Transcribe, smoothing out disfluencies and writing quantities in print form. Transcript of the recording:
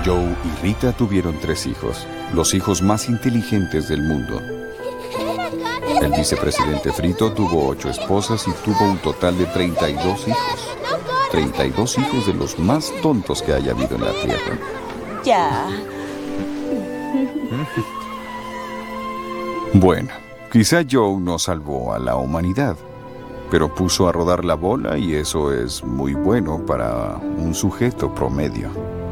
Joe y Rita tuvieron 3 hijos, los hijos más inteligentes del mundo. El vicepresidente Frito tuvo 8 esposas y tuvo un total de 32 hijos. 32 hijos de los más tontos que haya habido en la Tierra. Ya. Bueno, quizá Joe no salvó a la humanidad, pero puso a rodar la bola y eso es muy bueno para un sujeto promedio.